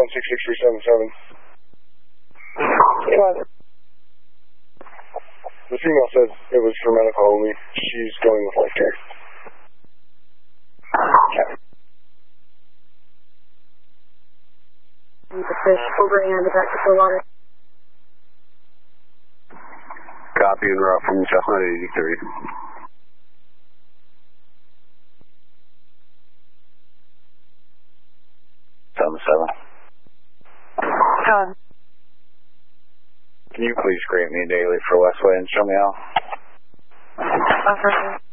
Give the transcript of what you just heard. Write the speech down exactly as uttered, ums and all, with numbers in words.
one six six three seven seven. The female said it was for medical only. She's going with life care. Okay. The fish over and back to the water. Copy and route from Chestnut eighty-three. seven seven. John. Can you please create me a daily for Westway and show me out? Uh-huh.